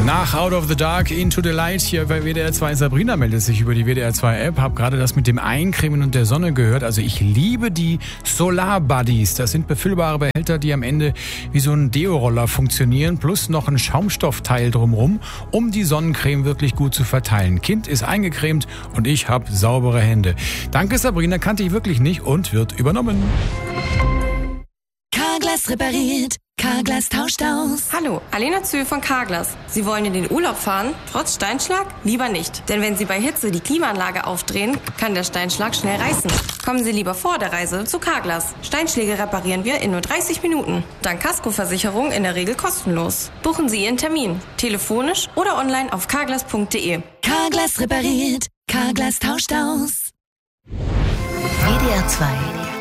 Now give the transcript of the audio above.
Nach Out of the Dark, Into the Light hier bei WDR 2. Sabrina meldet sich über die WDR 2 App. Hab gerade das mit dem Eincremen und der Sonne gehört. Also ich liebe die Solar Buddies. Das sind befüllbare Behälter, die am Ende wie so ein Deo-Roller funktionieren. Plus noch ein Schaumstoffteil drumrum, um die Sonnencreme wirklich gut zu verteilen. Kind ist eingecremt und ich habe saubere Hände. Danke Sabrina, kannte ich wirklich nicht und wird übernommen. Carglass repariert, Carglass tauscht aus. Hallo, Alena Zöhl von Carglass. Sie wollen in den Urlaub fahren, trotz Steinschlag? Lieber nicht. Denn wenn Sie bei Hitze die Klimaanlage aufdrehen, kann der Steinschlag schnell reißen. Kommen Sie lieber vor der Reise zu Carglass. Steinschläge reparieren wir in nur 30 Minuten. Dank Kaskoversicherung in der Regel kostenlos. Buchen Sie Ihren Termin. Telefonisch oder online auf carglass.de. Carglass repariert, Carglass tauscht aus. WDR 2